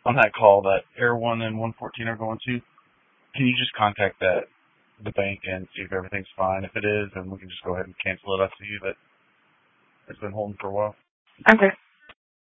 on that call that Air One and 114 are going to, can you just contact the bank and see if everything's fine? If it is, then we can just go ahead and cancel it. I see that it's been holding for a while. Okay.